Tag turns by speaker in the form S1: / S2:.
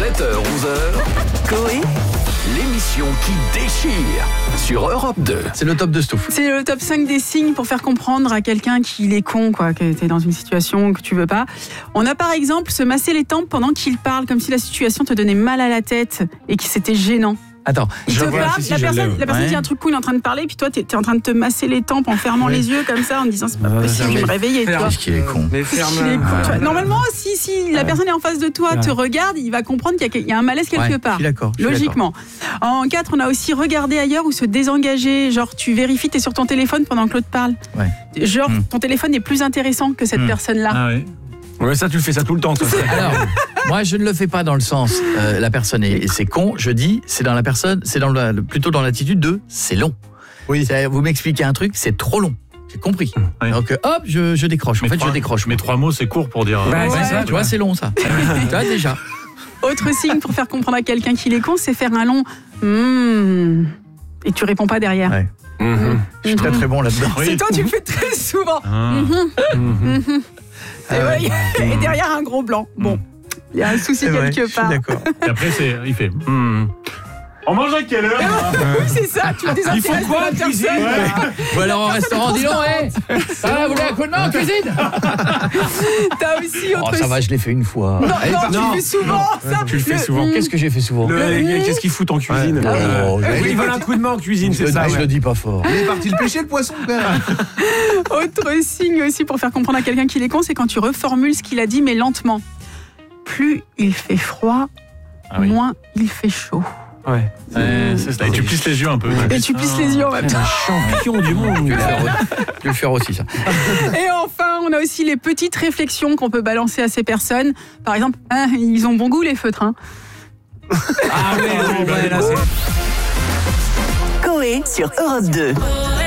S1: 7h-11h, Coé, l'émission qui déchire sur Europe 2.
S2: C'est le top de Stouff.
S3: C'est le top 5 des signes pour faire comprendre à quelqu'un qu'il est con, quoi, que t'es dans une situation que tu veux pas. On a par exemple se masser les tempes pendant qu'il parle, comme si la situation te donnait mal à la tête et que c'était gênant.
S2: Attends,
S3: Il te parle, la personne dit un truc cool, il est en train de parler, puis toi, t'es en train de te masser les tempes en fermant les yeux comme ça, en te disant c'est pas possible, je vais me réveiller.
S2: qu'est-ce qu'il est con.
S4: Mais
S3: Il est con, tu vois. Normalement, si la personne est en face de toi, te regarde, il va comprendre qu'il y a un malaise quelque part.
S2: Je suis d'accord.
S3: Logiquement. En 4, on a aussi regarder ailleurs ou se désengager. Genre, tu vérifies, t'es sur ton téléphone pendant que l'autre parle.
S2: Ouais.
S3: Genre, ton téléphone est plus intéressant que cette personne-là.
S4: Ah ouais. Ouais, ça, tu le fais ça tout le temps, toi.
S2: Alors, moi, je ne le fais pas dans le sens la personne c'est con. Je dis, c'est dans la personne, plutôt dans l'attitude de c'est long.
S4: Oui.
S2: Vous m'expliquez un truc, c'est trop long. J'ai compris.
S4: Ouais.
S2: Donc, hop, je décroche. Je décroche.
S5: Mais 3 mots, c'est court pour dire.
S4: Ouais, c'est ça,
S2: Tu vois, c'est long, ça. Tu vois, déjà.
S3: Autre signe pour faire comprendre à quelqu'un qu'il est con, c'est faire un long et tu réponds pas derrière.
S2: Ouais. Je suis très très bon là-dedans.
S3: C'est toi, tu le fais très souvent. Et derrière un gros blanc. Bon, il y a un souci quelque part.
S2: Je suis d'accord.
S5: Et après, il fait. On mange à quelle heure?
S3: Oui, c'est ça, tu désintéresses.
S4: Il faut quoi,
S3: la personne.
S4: cuisine?
S2: Ou alors au restaurant, dis donc, ça va, vous voulez un coup de main en cuisine?
S3: T'as aussi autre
S2: Ça va, je l'ai fait une fois.
S3: Non, tu
S4: non.
S3: le fais souvent, ça.
S4: Tu le fais souvent.
S2: Qu'est-ce que j'ai fait souvent?
S4: Qu'est-ce qu'ils foutent en cuisine? Ils veulent un coup de main en cuisine, c'est ça.
S2: Je le dis pas fort.
S6: Il est parti le pêcher, le poisson, frère.
S3: Autre signe aussi pour faire comprendre à quelqu'un qu'il est con, c'est quand tu reformules ce qu'il a dit, mais lentement. Plus il fait froid, moins il fait chaud.
S4: Ouais.
S5: C'est ça. Et tu plisses les yeux un peu.
S3: Et tu plisses les yeux en même temps.
S4: Champion du monde.
S2: Je vais le faire aussi, ça.
S3: Et enfin, on a aussi les petites réflexions qu'on peut balancer à ces personnes. Par exemple, ils ont bon goût les feutres.
S4: Ah ouais, là c'est...
S7: Coé sur Europe 2.